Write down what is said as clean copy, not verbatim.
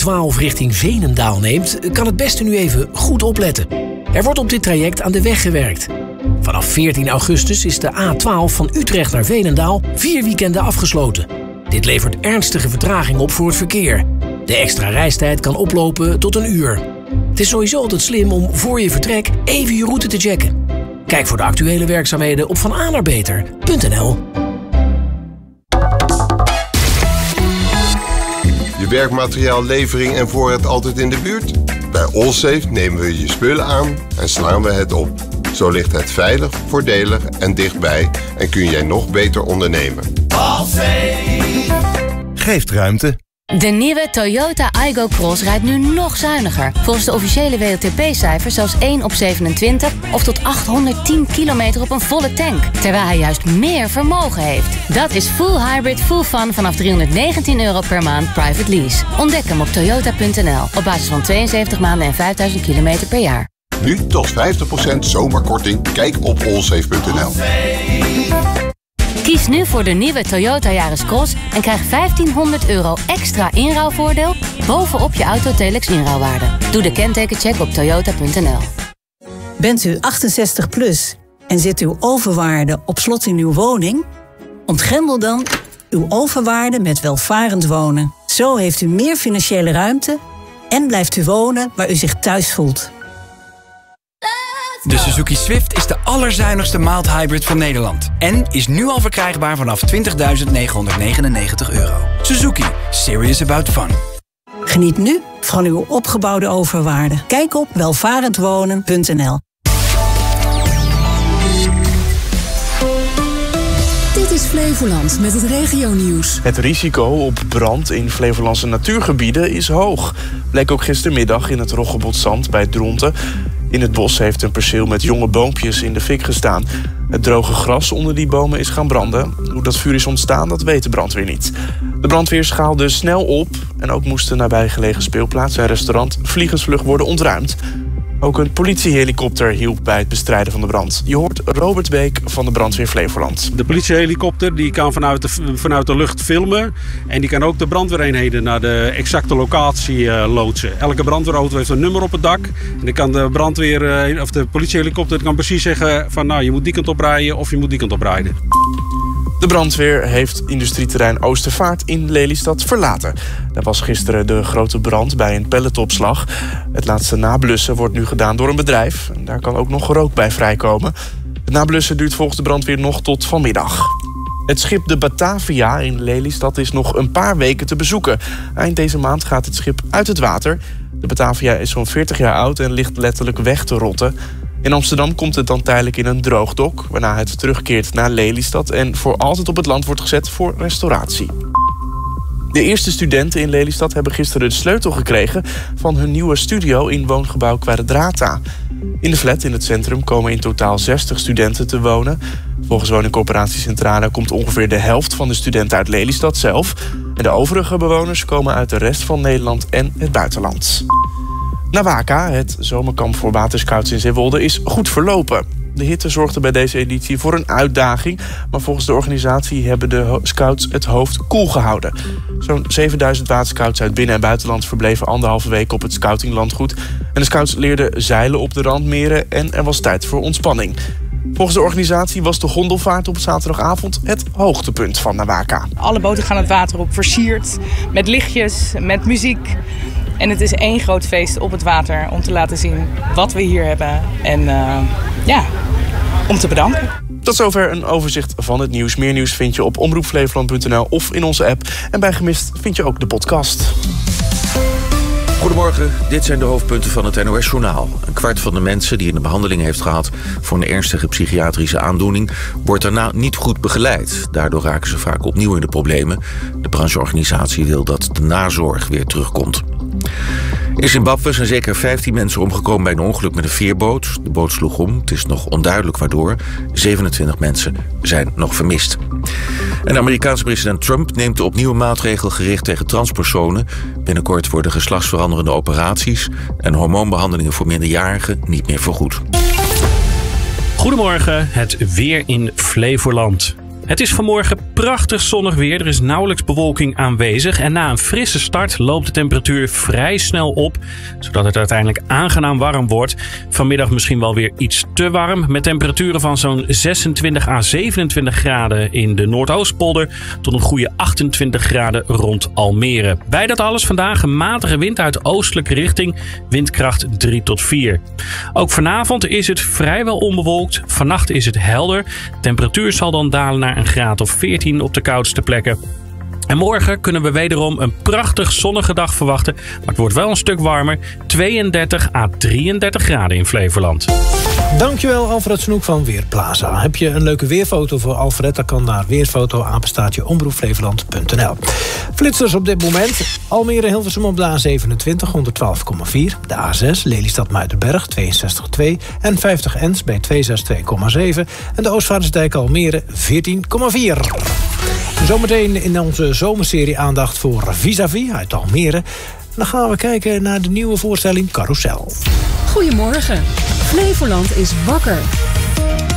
A12 richting Veenendaal neemt, kan het beste nu even goed opletten. Er wordt op dit traject aan de weg gewerkt. Vanaf 14 augustus is de A12 van Utrecht naar Veenendaal 4 weekenden afgesloten. Dit levert ernstige vertraging op voor het verkeer. De extra reistijd kan oplopen tot 1 uur. Het is sowieso altijd slim om voor je vertrek even je route te checken. Kijk voor de actuele werkzaamheden op vananaarbeter.nl. Je werkmateriaal, levering en voorraad altijd in de buurt? Bij Allsafe nemen we je spullen aan en slaan we het op. Zo ligt het veilig, voordelig en dichtbij en kun jij nog beter ondernemen. Allsafe geeft ruimte. De nieuwe Toyota Aygo Cross rijdt nu nog zuiniger. Volgens de officiële WLTP-cijfers zelfs 1 op 27 of tot 810 kilometer op een volle tank. Terwijl hij juist meer vermogen heeft. Dat is full hybrid, full fun vanaf €319 per maand private lease. Ontdek hem op toyota.nl op basis van 72 maanden en 5000 kilometer per jaar. Nu tot 50% zomerkorting. Kijk op allsafe.nl. Kies nu voor de nieuwe Toyota Yaris Cross en krijg €1500 extra inruilvoordeel bovenop je Autotelex inruilwaarde. Doe de kentekencheck op toyota.nl. Bent u 68 plus en zit uw overwaarde op slot in uw woning? Ontgrendel dan uw overwaarde met welvarend wonen. Zo heeft u meer financiële ruimte en blijft u wonen waar u zich thuis voelt. De Suzuki Swift is de allerzuinigste mild hybrid van Nederland. En is nu al verkrijgbaar vanaf €20.999. Suzuki. Serious about fun. Geniet nu van uw opgebouwde overwaarde. Kijk op welvarendwonen.nl. Dit is Flevoland met het regionieuws. Het risico op brand in Flevolandse natuurgebieden is hoog. Bleek ook gistermiddag in het Roggebotszand bij Dronten. In het bos heeft een perceel met jonge boompjes in de fik gestaan. Het droge gras onder die bomen is gaan branden. Hoe dat vuur is ontstaan, dat weet de brandweer niet. De brandweer schaalde snel op en ook moest de nabijgelegen speelplaats en restaurant vliegensvlug worden ontruimd. Ook een politiehelikopter hielp bij het bestrijden van de brand. Je hoort Robert Beek van de brandweer Flevoland. De politiehelikopter die kan vanuit de lucht filmen. En die kan ook de brandweereenheden naar de exacte locatie loodsen. Elke brandweerauto heeft een nummer op het dak. En dan kan de politiehelikopter kan precies zeggen van nou, je moet die kant op rijden of je moet die kant op rijden. De brandweer heeft industrieterrein Oostervaart in Lelystad verlaten. Daar was gisteren de grote brand bij een pelletopslag. Het laatste nablussen wordt nu gedaan door een bedrijf. En daar kan ook nog rook bij vrijkomen. Het nablussen duurt volgens de brandweer nog tot vanmiddag. Het schip de Batavia in Lelystad is nog een paar weken te bezoeken. Eind deze maand gaat het schip uit het water. De Batavia is zo'n 40 jaar oud en ligt letterlijk weg te rotten. In Amsterdam komt het dan tijdelijk in een droogdok, waarna het terugkeert naar Lelystad en voor altijd op het land wordt gezet voor restauratie. De eerste studenten in Lelystad hebben gisteren de sleutel gekregen van hun nieuwe studio in woongebouw Quadrata. In de flat in het centrum komen in totaal 60 studenten te wonen. Volgens woningcorporatie Centrale komt ongeveer de helft van de studenten uit Lelystad zelf. En de overige bewoners komen uit de rest van Nederland en het buitenland. Nawaka, het zomerkamp voor waterscouts in Zeewolde, is goed verlopen. De hitte zorgde bij deze editie voor een uitdaging, maar volgens de organisatie hebben de scouts het hoofd koel gehouden. Zo'n 7000 waterscouts uit binnen- en buitenland verbleven 1,5 week op het scoutinglandgoed. En de scouts leerden zeilen op de randmeren en er was tijd voor ontspanning. Volgens de organisatie was de gondelvaart op zaterdagavond het hoogtepunt van Nawaka. Alle boten gaan het water op, versierd, met lichtjes, met muziek. En het is één groot feest op het water om te laten zien wat we hier hebben. En om te bedanken. Tot zover een overzicht van het nieuws. Meer nieuws vind je op omroepflevoland.nl of in onze app. En bij Gemist vind je ook de podcast. Goedemorgen, dit zijn de hoofdpunten van het NOS-journaal. 1/4 van de mensen die een behandeling heeft gehad voor een ernstige psychiatrische aandoening wordt daarna niet goed begeleid. Daardoor raken ze vaak opnieuw in de problemen. De brancheorganisatie wil dat de nazorg weer terugkomt. In Zimbabwe zijn zeker 15 mensen omgekomen bij een ongeluk met een veerboot. De boot sloeg om, het is nog onduidelijk waardoor. 27 mensen zijn nog vermist. En de Amerikaanse president Trump neemt opnieuw een maatregel gericht tegen transpersonen. Binnenkort worden geslachtsveranderende operaties en hormoonbehandelingen voor minderjarigen niet meer vergoed. Goedemorgen, het weer in Flevoland. Het is vanmorgen prachtig zonnig weer. Er is nauwelijks bewolking aanwezig. En na een frisse start loopt de temperatuur vrij snel op, zodat het uiteindelijk aangenaam warm wordt. Vanmiddag misschien wel weer iets te warm, met temperaturen van zo'n 26 à 27 graden in de Noordoostpolder tot een goede 28 graden rond Almere. Bij dat alles vandaag een matige wind uit oostelijke richting, windkracht 3 tot 4. Ook vanavond is het vrijwel onbewolkt. Vannacht is het helder. De temperatuur zal dan dalen naar een graad of 14 op de koudste plekken. En morgen kunnen we wederom een prachtig zonnige dag verwachten. Maar het wordt wel een stuk warmer. 32 à 33 graden in Flevoland. Dankjewel Alfred Snoek van Weerplaza. Heb je een leuke weerfoto voor Alfred? Dan kan naar weerfoto@omroepflevoland.nl. Flitsers op dit moment. Almere Hilversum op de A27 112,4. De A6 Lelystad Muidenberg 62,2. En 50 Ens bij 262,7. En de Oostvaardersdijk Almere 14,4. Zometeen in onze zomerserie aandacht voor Vis-à-vis uit Almere. Dan gaan we kijken naar de nieuwe voorstelling Carousel. Goedemorgen. Flevoland is wakker.